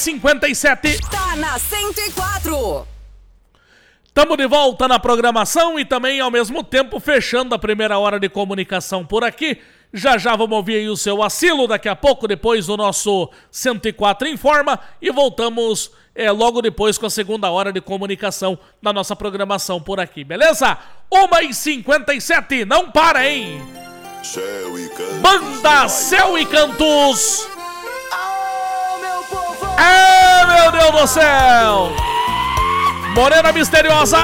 57. Tá na 104. Estamos de volta na programação e também, ao mesmo tempo, fechando a primeira hora de comunicação por aqui. Já já vamos ouvir aí o seu Asilo daqui a pouco, depois do nosso 104 Informa. E voltamos logo depois com a segunda hora de comunicação na nossa programação por aqui, beleza? 1h57, não para, hein? Céu e Cantos. Banda Céu e Cantos. Meu povo! Meu Deus do céu! Morena Misteriosa.